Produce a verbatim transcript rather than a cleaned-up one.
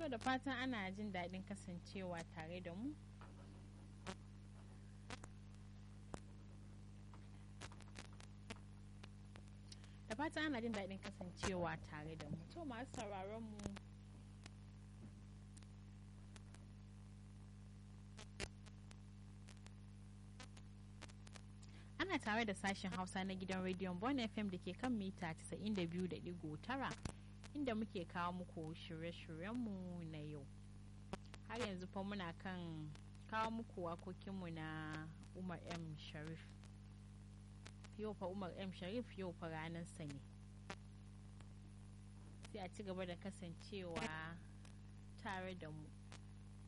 To da fatan ana jin daɗin kasancewa tare da mu. Da fatan ana jin daɗin kasancewa tare da mu. To masu sauraron mu, ana tare da sashen Hausa na gidan rediyon Bon F M da ke kan mita casa'in da biyu da ɗigo tara, inda muke kawo muku shirye-shiryenmu na yau. Har yanzu fa muna kan kawo muku wakokinmu na Umar M. Sharif. Yau fa Umar M. Sharif yau fa ranar sa ne. Sai a ci gaba da kasancewa tare da mu.